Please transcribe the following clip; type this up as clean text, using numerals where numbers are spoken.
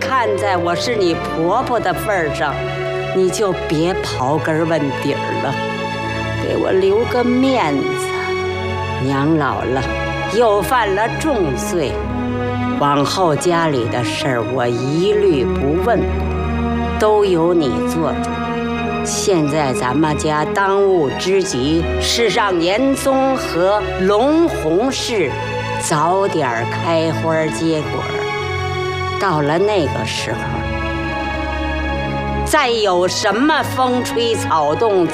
看在我是你婆婆的份上，你就别刨根问底儿了，给我留个面子。娘老了，又犯了重罪，往后家里的事儿我一律不问，都由你做主。现在咱们家当务之急是让严嵩和龙红氏早点开花结果，到了那个时候，再有什么风吹草动